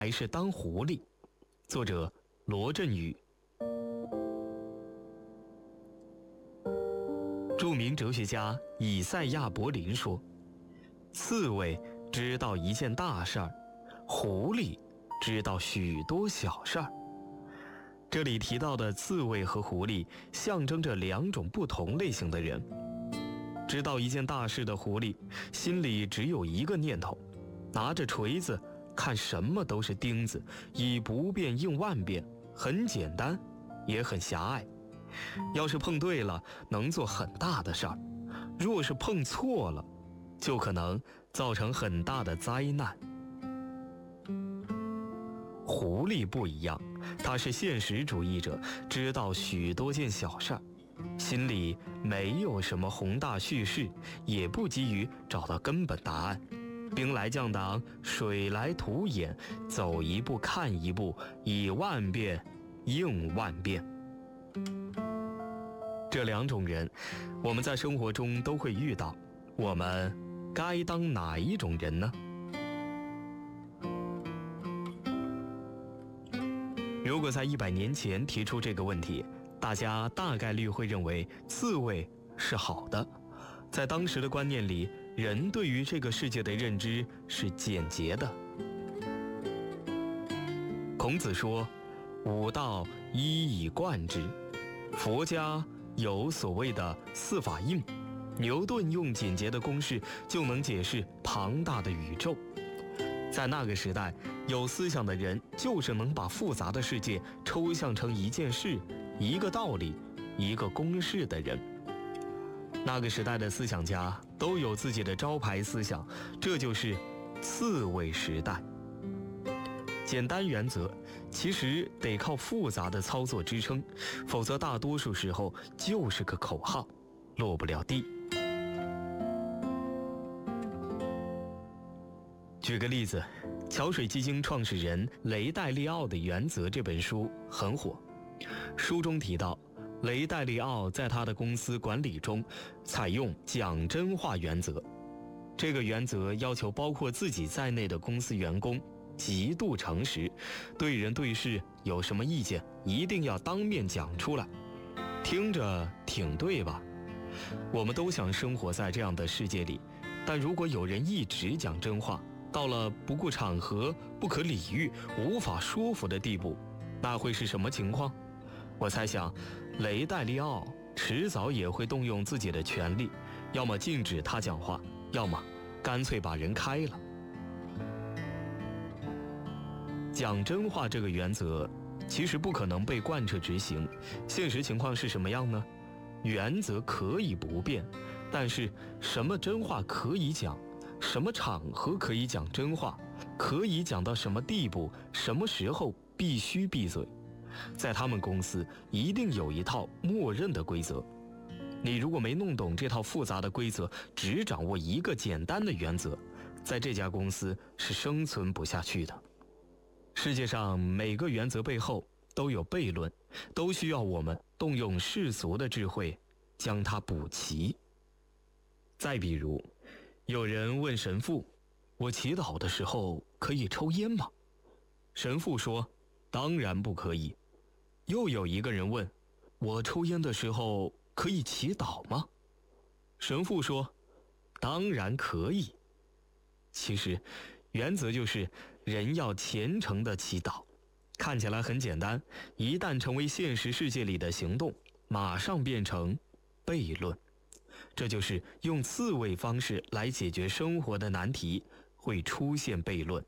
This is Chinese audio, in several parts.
还是当狐狸？作者罗振宇。著名哲学家以赛亚·柏林说，刺猬知道一件大事儿，狐狸知道许多小事儿。这里提到的刺猬和狐狸象征着两种不同类型的人。知道一件大事的狐狸心里只有一个念头，拿着锤子看什么都是钉子，以不变应万变，很简单也很狭隘。要是碰对了，能做很大的事儿；若是碰错了，就可能造成很大的灾难。狐狸不一样，他是现实主义者，知道许多件小事儿，心里没有什么宏大叙事，也不急于找到根本答案。兵来将挡，水来土掩，走一步看一步，以万变应万变。这两种人，我们在生活中都会遇到，我们该当哪一种人呢？如果在100年前提出这个问题，大家大概率会认为刺猬是好的。在当时的观念里，人对于这个世界的认知是简洁的。孔子说，吾道一以贯之。佛家有所谓的四法印，牛顿用简洁的公式就能解释庞大的宇宙。在那个时代，有思想的人就是能把复杂的世界抽象成一件事、一个道理、一个公式的人。那个时代的思想家都有自己的招牌思想，这就是刺猬时代。简单原则其实得靠复杂的操作支撑，否则大多数时候就是个口号，落不了地。举个例子，桥水基金创始人雷戴利奥的原则这本书很火。书中提到，雷戴利奥在他的公司管理中采用讲真话原则。这个原则要求包括自己在内的公司员工极度诚实，对人对事有什么意见一定要当面讲出来。听着挺对吧？我们都想生活在这样的世界里，但如果有人一直讲真话，到了不顾场合、不可理喻、无法说服的地步，那会是什么情况？我猜想，雷戴利奥迟早也会动用自己的权力，要么禁止他讲话，要么干脆把人开了。讲真话这个原则其实不可能被贯彻执行，现实情况是什么样呢？原则可以不变，但是什么真话可以讲，什么场合可以讲真话，可以讲到什么地步，什么时候必须闭嘴，在他们公司一定有一套默认的规则。你如果没弄懂这套复杂的规则，只掌握一个简单的原则，在这家公司是生存不下去的。世界上每个原则背后都有悖论，都需要我们动用世俗的智慧将它补齐。再比如，有人问神父，我祈祷的时候可以抽烟吗？神父说，当然不可以。又有一个人问，我抽烟的时候可以祈祷吗？神父说，当然可以。其实原则就是人要虔诚的祈祷，看起来很简单，一旦成为现实世界里的行动，马上变成悖论。这就是用刺猬方式来解决生活的难题，会出现悖论。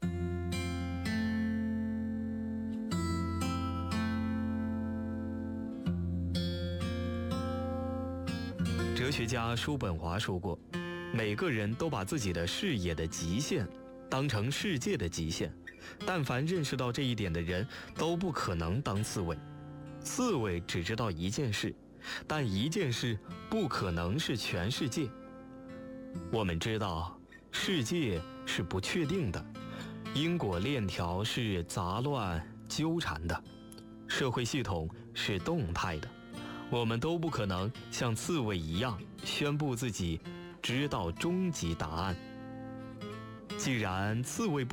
哲学家叔本华说过，每个人都把自己的视野的极限当成世界的极限，但凡认识到这一点的人都不可能当刺猬。刺猬只知道一件事，但一件事不可能是全世界。我们知道世界是不确定的，因果链条是杂乱纠缠的，社会系统是动态的。我们都不可能像刺猬一样宣布自己知道终极答案。既然刺猬